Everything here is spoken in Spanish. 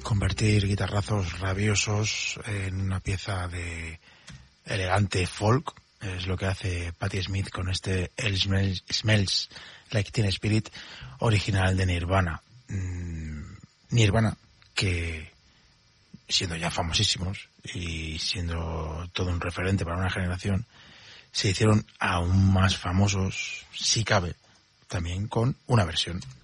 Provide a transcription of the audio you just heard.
convertir guitarrazos rabiosos en una pieza de elegante folk. Es lo que hace Patti Smith con este El Smells Like Teen Spirit, original de Nirvana. Nirvana, que siendo ya famosísimos y siendo todo un referente para una generación, se hicieron aún más famosos, si cabe, también con una versión